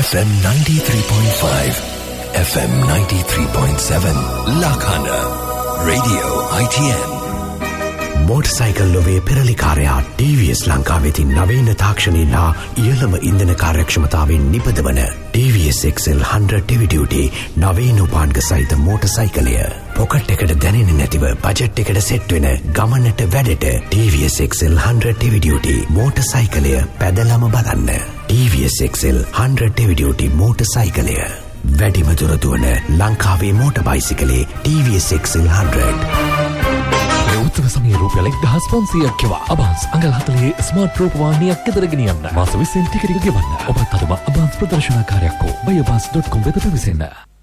FM 93.5, FM 93.7, Lakhana, Radio ITN. මෝටර්සයිකල් ලොවේ පෙරලිකාරයා TVS ලංකාව වෙතින් නවීන තාක්ෂණයෙන් හා ඉහළම ඉන්ධන කාර්යක්ෂමතාවෙන් නිපදවන TVS XL 100 heavy duty නවීන උපාංග සහිත මෝටර්සයිකලය. පොකට් එකට දැනෙන්නේ නැතිව බජට් එකට සෙට් වෙන ගමනට වැඩට TVS XL 100 heavy duty මෝටර්සයිකලය පැදලම බලන්න. TVS XL 100 heavy duty මෝටර්සයිකලය. වැඩිම දුර දුවන ලංකාවේ මෝටර් බයිසිකලේ TVS XL 100. උත්තර සමය රුපියල් 1500ක් කෙවා අබාන්ස් අඟල් 40 ස්මාර්ට් රූපවාහිනියක් ගෙදර ගෙනියන්න. මාස 20න් ටිකට් එක ගෙවන්න. ඔබත් අදම අබාන්ස් ප්‍රදර්ශනකාරයක් හෝ buyabans.com වෙත පැමිණෙන්න.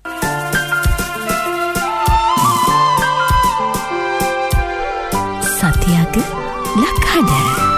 සත්‍යයක ලක්හඬ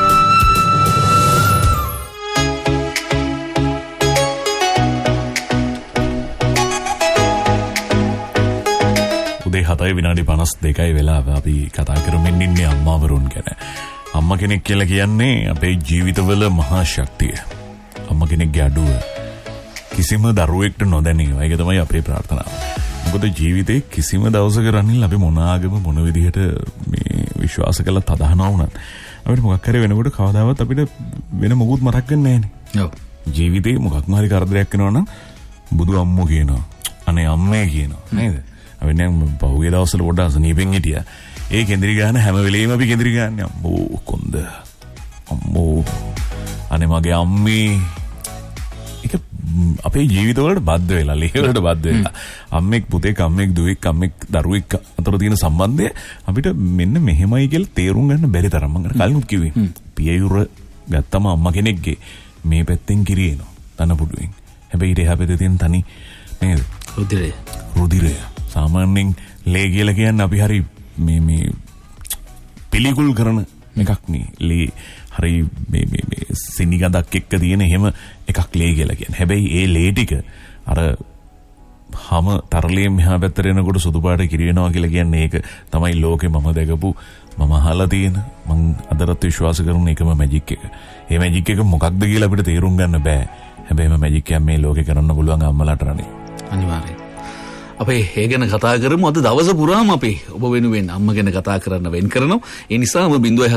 උදේ 7:52 වෙලාව අපි කතා කරමින් ඉන්නේ අම්මාවරුන් ගැන. අම්මා කෙනෙක් කියලා කියන්නේ අපේ ජීවිතවල මහා ශක්තිය. අම්මා කෙනෙක්ගේ අඩුව කිසිම දරුවෙක්ට නොදැනීම. ඒක තමයි අපේ ප්‍රාර්ථනාව. මොකද ජීවිතේ කිසිම දවසක රනිල් අපි මොන ආගම මොන විදිහට මේ විශ්වාස කළත් අදහනවා වුණත් අපිට මොකක් හරි වෙනකොට කවදාවත් අපිට වෙන මොකුත් මතක් වෙන්නේ නැහැ නේ. ඔව්. ජීවිතේ මොකක්ම හරි කරදරයක් වෙනවා නම් බුදු අම්මෝ කියනවා. අනේ අම්මේ කියනවා. නේද? අපි නම් පහුගිය දවස්වල පොඩ්ඩක් අසනීපෙන් හිටියා. ඒ කේන්ද්‍රී ගාන හැම වෙලෙම අපි කේන්ද්‍රී ගාන්නේ අම්මෝ කොන්ද. අම්මෝ අනේ මගේ අම්මේ. ඒක අපේ ජීවිතවලට බද්ධ වෙලා, ලේවලට බද්ධ වෙලා. අම්මෙක් පුතෙක්, අම්මෙක් දුවෙක්, අම්මෙක් දරුවෙක් අතර තියෙන සම්බන්ධය අපිට මෙන්න මෙහෙමයි කියලා තේරුම් ගන්න බැරි තරම් මම කලිනුත් කිව්වේ. පියයුර ගත්තම අම්මා කෙනෙක්ගේ මේ පැත්තෙන් කිරියනවා. තනපුඩුවෙන්. හැබැයි ඊට එහා පැත්තේ තියෙන තනි නේද? රුධිරය. සාමාන්‍යයෙන් ලේ කියලා කියන්නේ අපි හරි මේ පිළිකුල් කරන එකක් නේ. ලේ හරි මේ සිනිගඳක් එක්ක තියෙන එහෙම එකක් ලේ කියලා කියන්නේ. හැබැයි ඒ ලේ ටික අර හැම තරලයෙන් මෙහා පැත්තට එනකොට සුදු පාට කිරියනවා කියලා කියන්නේ ඒක තමයි ලෝකේ මම දැකපු මම අහලා තියෙන මම අදටත් විශ්වාස කරන එකම මැජික් එක. මේ මැජික් එක මොකක්ද කියලා අපිට තේරුම් ගන්න බෑ. හැබැයි මේ මැජික් එක මේ ලෝකේ කරන්න පුළුවන් අම්මලාට රණේ. අනිවාර්යයෙන්. අපේ ඒ ගැන කතා කරමු. අද දවස පුරාම අපි ඔබ වෙනුවෙන් අම්ම ගැන කතා කරන්න වෙන් කරනවා. ඒ නිසාම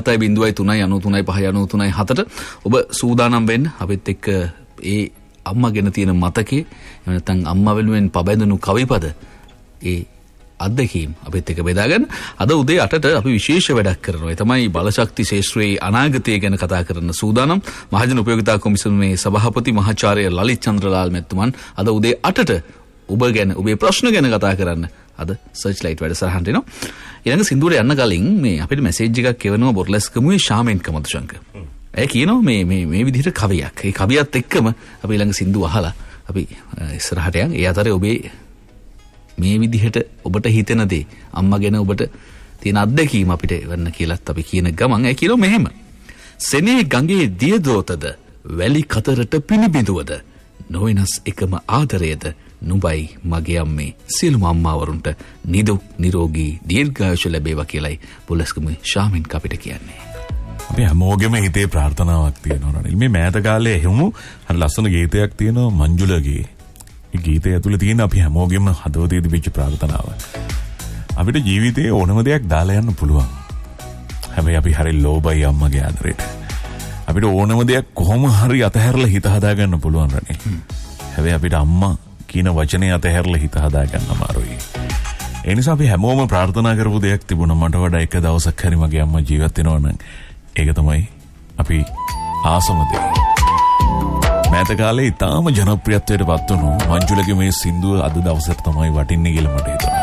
0703039397 ඔබ සූදානම් වෙන්න අපිත් එක්ක ඒ අම්මා ගැන තියෙන මතකේ එහෙම නැත්නම් අම්මා වෙනුවෙන් පබැඳුණු කවිපද ඒ අත්දැකීම් අපිත් එක්ක බෙදාගන්න. අද උදේ 8ට අපි විශේෂ වැඩක් කරනවා. ඒ තමයි බලශක්ති ශාස්ත්‍රයේ අනාගතය ගැන කතා කරන්න සූදානම්. මහජන උපයෝගිතා කොමිසමේ සභාපති මහාචාර්ය ලලිත් චන්ද්‍රලාල් මැතිතුමන් අද උදේ 8ට ඔබ ගැන ඔබේ ප්‍රශ්න ගැන කතා කරන්න අද සර්ච් ලයිට් වැඩසටහනට එනවා. ඊළඟ සින්දුවට යන්න කලින් මේ අපිට මෙසේජ් එකක් එවනවා බොර්ලස්කමුවේ ශාමෙන් කමතුශංක. ඇය කියනවා මේ විදිහට කවියක්. ඒ කවියත් එක්කම අපි ඊළඟ සින්දුව අහලා අපි ඉස්සරහට යන්. ඒ අතරේ ඔබේ මේ විදිහට ඔබට හිතෙන දේ අම්මා ගැන ඔබට තියෙන අත්දැකීම අපිට වෙන්න කියලාත් අපි කියන ගමන් ඇය කියනවා මෙහෙම. සෙනේ ගඟේ දියදෝතද වැලි කතරට පිනිබිඳුවද නොවෙනස් එකම ආදරයද නුඹයි මගේ අම්මේ සියලුම අම්මාවරුන්ට නිදුක් නිරෝගී දීර්ඝායුෂ ලැබේවා කියලයි බොලස්කමුවේ ශාමින් අපිට කියන්නේ. අපි හැමෝගෙම හිතේ ප්‍රාර්ථනාවක් තියෙනවා රනිල්. මේ මෑත කාලේ එහෙමු හරි ලස්සන ගීතයක් තියෙනවා මංජුලගේ. ඒ ගීතය ඇතුලේ තියෙන අපි හැමෝගෙම හදවතේ තිබිච්ච ප්‍රාර්ථනාව. අපිට ජීවිතේ ඕනම දෙයක් දාලා යන්න පුළුවන්. හැබැයි අපි හරි ලෝභයි අම්මගේ ආදරේට. අපිට ඕනම දෙයක් කොහොම හරි අතහැරලා හිත හදා ගන්න පුළුවන් රනිල්. හැබැයි අපිට අම්මා කියන වචනේ අතහැරලා හිත හදා ගන්න අමාරුයි. ඒ නිසා අපි හැමෝම ප්‍රාර්ථනා කරපු දෙයක් තිබුණා. මට වඩා එක දවසක් හරි මගේ අම්මා ජීවත් වෙනවා නම් ඒක තමයි අපි ආසම දේ. මෑත කාලේ ඉතාම ජනප්‍රියත්වයට පත් වුණු මංජුලගේ මේ සින්දුව අද දවසට තමයි වටින්නේ කියලා මට හිතෙනවා.